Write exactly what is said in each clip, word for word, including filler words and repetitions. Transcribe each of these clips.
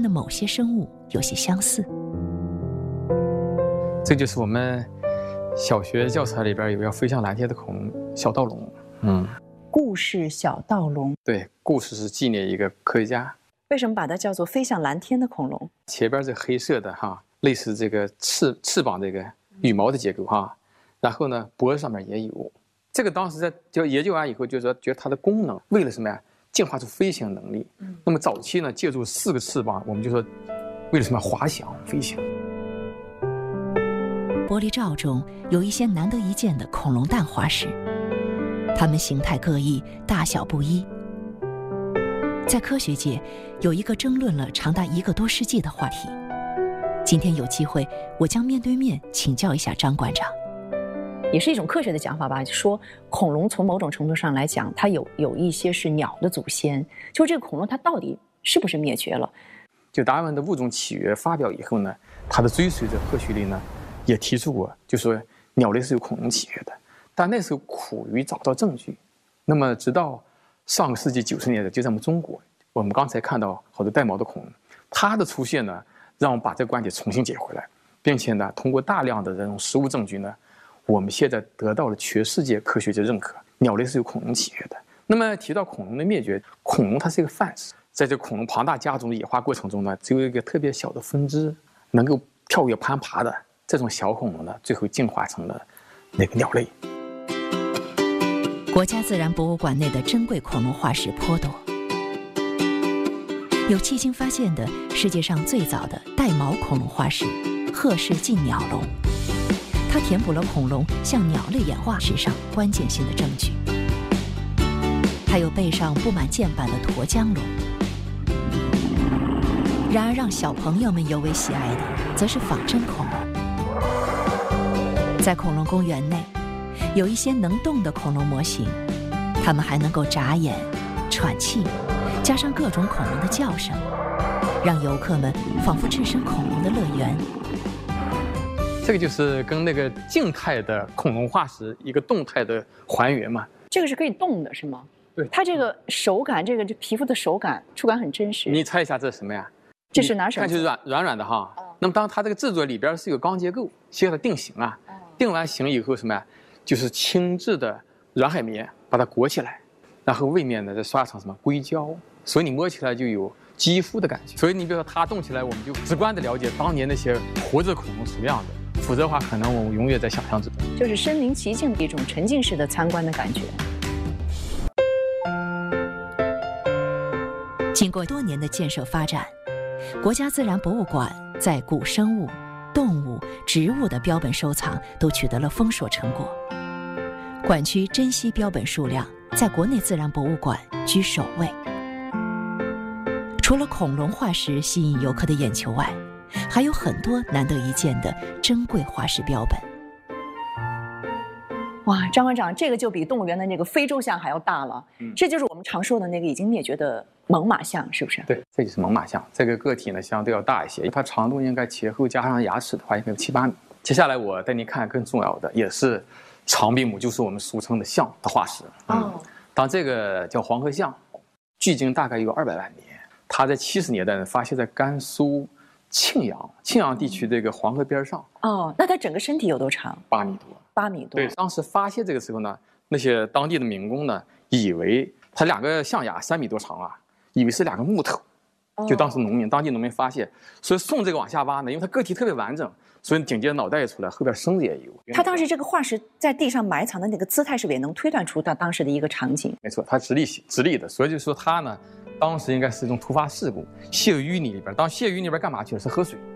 的某些生物有些相似。 这就是我们小学教材里边有个叫飞向蓝天的恐龙小盗龙。嗯， 故事小盗龙。 对，故事是纪念一个科学家。 为什么把它叫做飞向蓝天的恐龙？ 前边这黑色的哈，类似这个翅翅膀这个羽毛的结构哈，然后呢脖子上面也有。这个当时在就研究完以后，就说觉得它的功能为了什么呀？进化出飞行能力。嗯，那么早期呢，借助四个翅膀，我们就说为了什么滑翔飞行。 玻璃罩中有一些难得一见的恐龙蛋化石，它们形态各异，大小不一。在科学界有一个争论了长达一个多世纪的话题。今天有机会，我将面对面请教一下张馆长。 也是一种科学的讲法吧，说恐龙从某种程度上来讲，它有有一些是鸟的祖先。就这个恐龙，它到底是不是灭绝了？ 就达尔文的物种起源发表以后呢，他的追随者赫胥黎呢也提出过，就说鸟类是由恐龙起源的，但那时候苦于找到证据。那么直到上个世纪九十年代，就在我们中国，我们刚才看到好多带毛的恐龙，它的出现呢，让我们把这个观点重新解回来，并且呢，通过大量的这种实物证据呢，我们现在得到了全世界科学界认可，鸟类是由恐龙起源的。那么提到恐龙的灭绝，恐龙它是一个范式，在这恐龙庞大家族的演化过程中呢，只有一个特别小的分支能够跳跃攀爬的这种小恐龙呢，最后进化成了那个鸟类。 国家自然博物馆内的珍贵恐龙化石颇多，有迄今发现的世界上最早的带毛恐龙化石赫氏近鸟龙，它填补了恐龙向鸟类演化史上关键性的证据。还有背上布满箭板的驼江龙。然而让小朋友们尤为喜爱的则是仿真恐龙。在恐龙公园内有一些能动的恐龙模型，它们还能够眨眼、喘气，加上各种恐龙的叫声，让游客们仿佛置身恐龙的乐园。 这个就是跟那个静态的恐龙化石一个动态的还原嘛。 这个是可以动的，是吗？ 对， 它这个手感，这个这皮肤的手感、触感很真实。 你猜一下这是什么呀？ 这是拿手？ 看就是软软软的哈。哦、那么当它这个制作里边是有钢结构，需要它定型啊。哦、定完型以后什么呀？就是轻质的软海绵把它裹起来，然后位面呢再刷成什么硅胶，所以你摸起来就有肌肤的感觉。所以你比如说它动起来，我们就直观的了解当年那些活着恐龙什么样的。否则的话，可能我们永远在想象之中， 就是身临其境的一种沉浸式的参观的感觉。 经过多年的建设发展，国家自然博物馆在古生物、动物、植物的标本收藏都取得了丰硕成果。馆区珍稀标本数量在国内自然博物馆居首位。除了恐龙化石吸引游客的眼球外，还有很多难得一见的珍贵化石标本。 哇，张馆长，这个就比动物园的那个非洲象还要大了。嗯，这就是我们常说的那个已经灭绝的猛犸象，是不是？ 对，这就是猛犸象。这个个体呢相对要大一些，它长度应该前后加上牙齿的话，应该有七八米。接下来我带您看更重要的，也是长臂目，就是我们俗称的象的化石。嗯、哦，当这个叫黄河象，距今大概有二百万年。它在七十年代呢发现在甘肃庆阳，庆阳地区这个黄河边上。 哦，那它整个身体有多长？ 八米多。 八米多。 对，当时发现这个时候呢，那些当地的民工呢，以为它两个象牙三米多长啊，以为是两个木头。就当时农民，当地农民发现，所以送这个往下挖呢，因为它个体特别完整，所以紧接着脑袋也出来，后边身子也有。 他当时这个化石在地上埋藏的那个姿态，是不是也能推断出他当时的一个场景？ 没错，它直立直立的，所以就说它呢，当时应该是一种突发事故，陷入淤泥里边。当陷入淤泥里边干嘛去了？是喝水。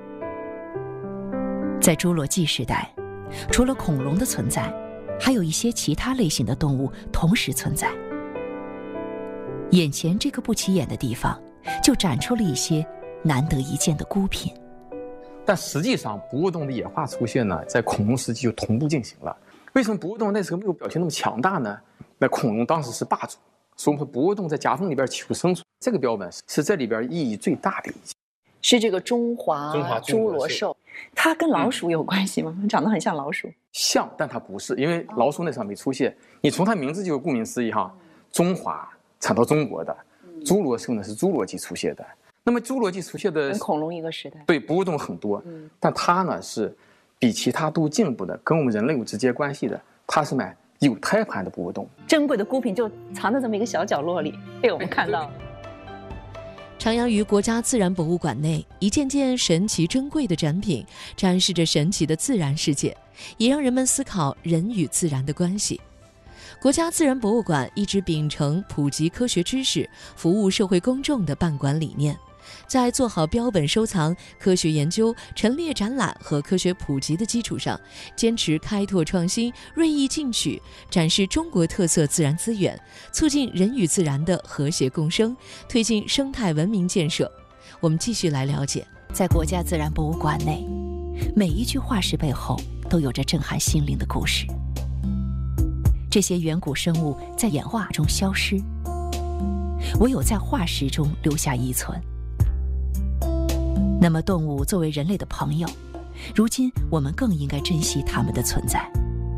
在侏罗纪时代，除了恐龙的存在，还有一些其他类型的动物同时存在。眼前这个不起眼的地方，就展出了一些难得一见的孤品。 但实际上，哺乳动物的演化出现呢，在恐龙时期就同步进行了。为什么哺乳动物那时候没有表现那么强大呢？那恐龙当时是霸主，所以我们说哺乳动物在夹缝里边求生存。这个标本是这里边意义最大的一件， 是这个中华中华侏罗兽，它跟老鼠有关系吗？嗯、长得很像老鼠， 像，但它不是，因为老鼠那时候没出现。你从它名字就顾名思义哈，中华产到中国的，侏罗兽呢是侏罗纪出现的。 那么侏罗纪出现的跟恐龙一个时代， 对哺乳动物很多，嗯，但它呢是比其他都进步的，跟我们人类有直接关系的，它是买有胎盘的哺乳动物。 珍贵的孤品就藏在这么一个小角落里，被我们看到。 徜徉于国家自然博物馆内，一件件神奇珍贵的展品展示着神奇的自然世界，也让人们思考人与自然的关系。国家自然博物馆一直秉承普及科学知识、服务社会公众的办馆理念，在做好标本收藏、科学研究、陈列展览和科学普及的基础上，坚持开拓创新、锐意进取，展示中国特色自然资源，促进人与自然的和谐共生，推进生态文明建设。我们继续来了解， 在国家自然博物馆内，每一具化石背后都有着震撼心灵的故事。这些远古生物在演化中消失，唯有在化石中留下遗存。那么动物作为人类的朋友，如今我们更应该珍惜它们的存在。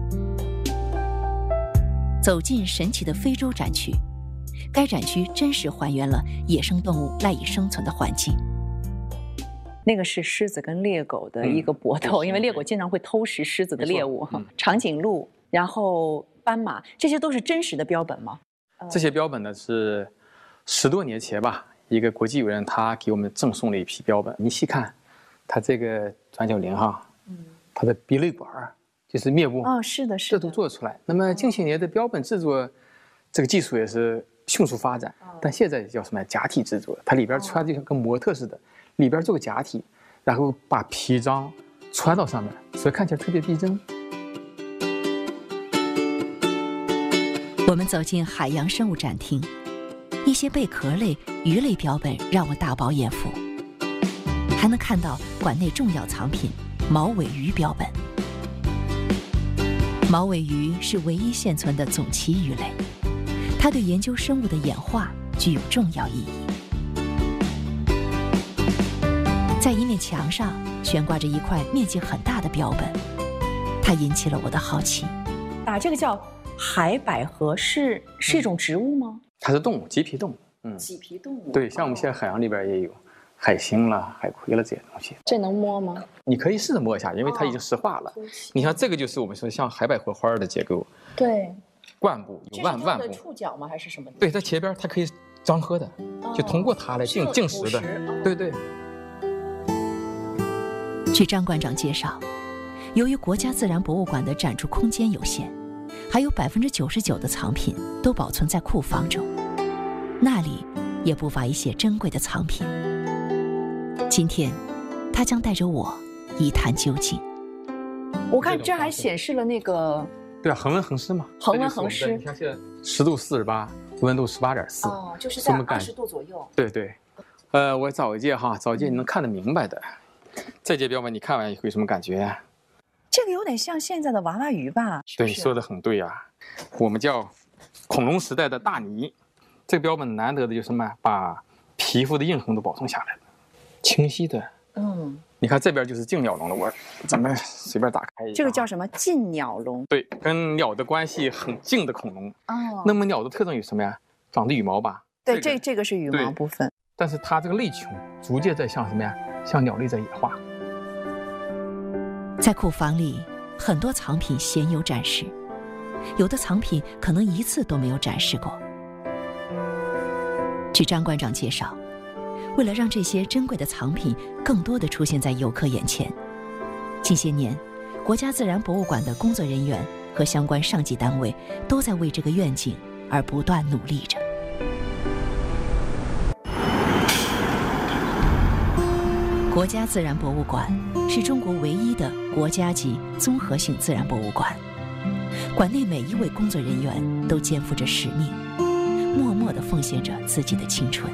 走进神奇的非洲展区，该展区真实还原了野生动物赖以生存的环境。 那个是狮子跟猎狗的一个搏斗，嗯、因为猎狗经常会偷食狮子的猎物。嗯、长颈鹿，然后斑马，这些都是真实的标本吗？ 这些标本呢是十多年前吧，一个国际友人他给我们赠送了一批标本。你细看，它这个转角羚哈，嗯，它的鼻泪管就是面部， 哦，是的，是的， 这都做出来。那么近些年的标本制作，这个技术也是迅速发展。哦、但现在叫什么假体制作？它里边穿就像跟模特似的，里边做个假体，然后把皮张穿到上面，所以看起来特别逼真。 我们走进海洋生物展厅，一些贝壳类、鱼类标本让我大饱眼福，还能看到馆内重要藏品毛尾鱼标本。毛尾鱼是唯一现存的总鳍鱼类，它对研究生物的演化具有重要意义。在一面墙上悬挂着一块面积很大的标本，它引起了我的好奇。 啊，这个叫海百合，是是一种植物吗？ 它是动物，棘皮动物。 嗯，棘皮动物。 对，像我们现在海洋里边也有海星啦、海葵了这些东西。 这能摸吗？ 你可以试着摸一下，因为它已经石化了。哦、你像这个就是我们说像海百合花的结构。 对。 冠部有万万部。 这是它的触角吗？还是什么？ 对，在前边它可以张合的，哦、就通过它来进进食的。哦、对对。 据张馆长介绍，由于国家自然博物馆的展出空间有限，还有百分之九十九的藏品都保存在库房中，那里也不乏一些珍贵的藏品。今天，他将带着我一探究竟。 我看这还显示了那个， 对啊，恒温恒湿嘛， 恒温恒湿。 你看现在湿度四十八，温度十八点四， 哦，就是在二十度左右。 对对，呃，我找一件哈，找一件你能看得明白的。这件标本你看完有什么感觉？ 这个有点像现在的娃娃鱼吧？ 对，说的很对啊。我们叫恐龙时代的大泥。这个标本难得的就是什么？把皮肤的印痕都保存下来了，清晰的。嗯，你看这边就是近鸟笼了，我咱们随便打开一下。 这个叫什么？近鸟笼？ 对，跟鸟的关系很近的恐龙。哦。那么鸟的特征有什么呀？长的羽毛吧？ 对，这这个是羽毛部分。 但是它这个类群逐渐在向什么呀？向鸟类在野化。 在库房里，很多藏品鲜有展示，有的藏品可能一次都没有展示过。据张馆长介绍，为了让这些珍贵的藏品更多地出现在游客眼前，近些年，国家自然博物馆的工作人员和相关上级单位都在为这个愿景而不断努力着。国家自然博物馆是中国唯一的国家级综合性自然博物馆，馆内每一位工作人员都肩负着使命，默默地奉献着自己的青春。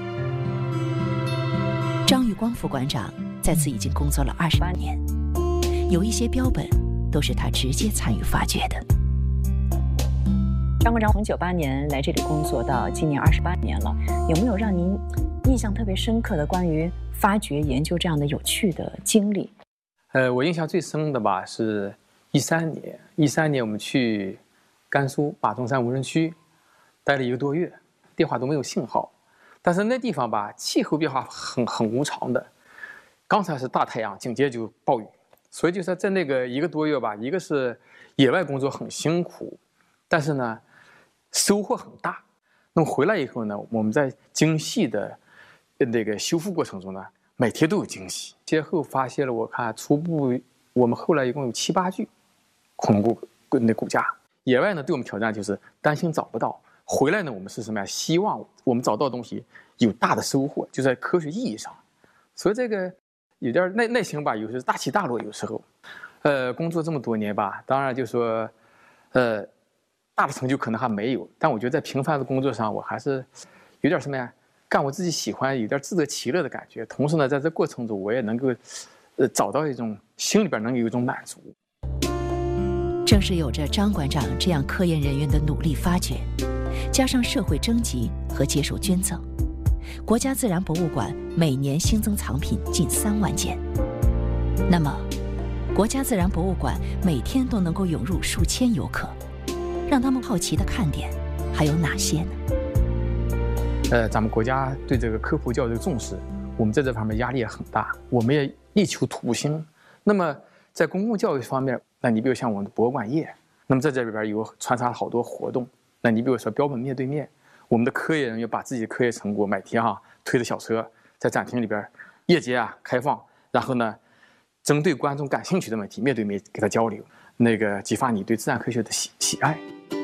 张玉光副馆长在此已经工作了二十八年，有一些标本都是他直接参与发掘的。 张馆长从九八年来这里工作到今年二十八年了，有没有让您印象特别深刻的关于发掘研究这样的有趣的经历？ 呃，我印象最深的吧，是一三年，一三年我们去甘肃马中山无人区待了一个多月，电话都没有信号。 但是那地方吧，气候变化很很无常的，刚才是大太阳，紧接着就暴雨，所以就是在那个一个多月吧，一个是野外工作很辛苦，但是呢，收获很大。那么回来以后呢，我们在精细的那个修复过程中呢，每天都有惊喜。之后发现了，我看初步我们后来一共有七八具恐龙骨那骨架。野外呢，对我们挑战就是担心找不到。回来呢，我们是什么呀？希望我们找到的东西有大的收获，就在科学意义上。所以这个有点耐耐心吧，有时候大起大落，有时候，呃，工作这么多年吧，当然就说，呃，大的成就可能还没有，但我觉得在平凡的工作上，我还是有点什么呀，干我自己喜欢，有点自得其乐的感觉。同时呢，在这过程中，我也能够，呃，找到一种心里边能有一种满足。 正是有着张馆长这样科研人员的努力发掘，加上社会征集和接受捐赠，国家自然博物馆每年新增藏品近三万件。那么，国家自然博物馆每天都能够涌入数千游客，让他们好奇的看点还有哪些呢？ 呃，咱们国家对这个科普教育的重视，我们在这方面压力也很大，我们也力求图新。那么在公共教育方面，那你比如像我们的博物馆业，那么在这里边有穿插好多活动。那你比如说标本面对面，我们的科研人员把自己的科研成果每天哈、啊、推着小车在展厅里边，业界啊开放，然后呢，针对观众感兴趣的问题面对面给他交流，那个激发你对自然科学的喜喜爱。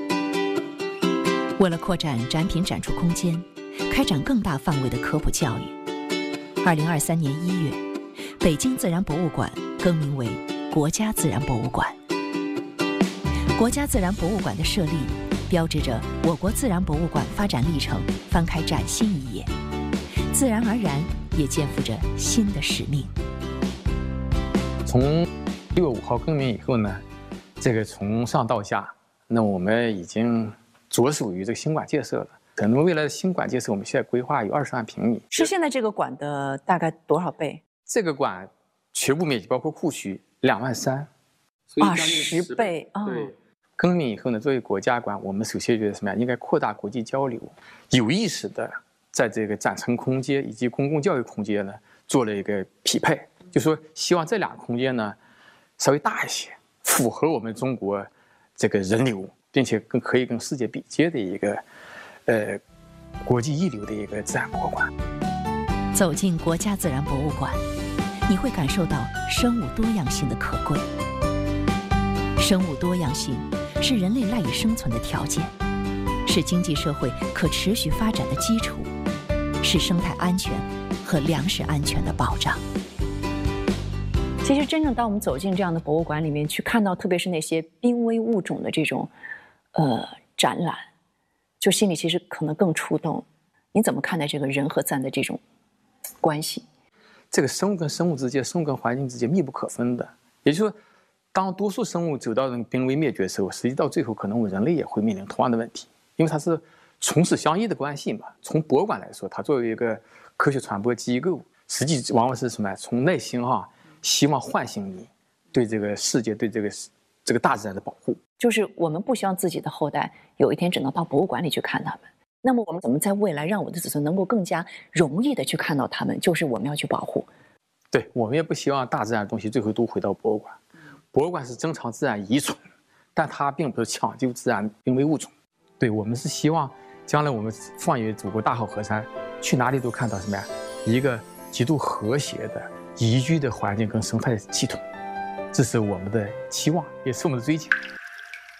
为了扩展展品展出空间，开展更大范围的科普教育，二零二三年一月，北京自然博物馆更名为国家自然博物馆。国家自然博物馆的设立，标志着我国自然博物馆发展历程翻开崭新一页，自然而然也肩负着新的使命。 从六月五号更名以后呢，这个从上到下，那我们已经着手于这个新馆建设了。可能未来的新馆建设，我们现在规划有二十万平米， 是现在这个馆的大概多少倍？ 这个馆全部面积包括库区两万三， 啊，十倍啊！ 对。更名以后呢，作为国家馆，我们首先觉得什么呀？应该扩大国际交流，有意识的在这个展陈空间以及公共教育空间呢做了一个匹配，就说希望这两个空间呢稍微大一些，符合我们中国这个人流，并且更可以跟世界比肩的一个呃国际一流的一个自然博物馆。 走进国家自然博物馆，你会感受到生物多样性的可贵。生物多样性是人类赖以生存的条件，是经济社会可持续发展的基础，是生态安全和粮食安全的保障。 其实，真正当我们走进这样的博物馆里面去看到，特别是那些濒危物种的这种呃展览，就心里其实可能更触动。你怎么看待这个人和自然的这种关系？ 这个生物跟生物之间，生物跟环境之间密不可分的。也就是说，当多数生物走到濒危灭绝的时候，实际到最后，可能我们人类也会面临同样的问题，因为它是从始相依的关系嘛。从博物馆来说，它作为一个科学传播机构，实际往往是什么？从内心哈、啊，希望唤醒你对这个世界、对这个这个大自然的保护。 就是我们不希望自己的后代有一天只能到博物馆里去看他们。那么我们怎么在未来让我的子孙能够更加容易的去看到他们？就是我们要去保护。 对，我们也不希望大自然的东西最后都回到博物馆。博物馆是珍藏自然遗存，但它并不是抢救自然濒危物种。对，我们是希望将来我们放眼祖国大好河山，去哪里都看到什么呀？一个极度和谐的宜居的环境跟生态系统，这是我们的期望，也是我们的追求。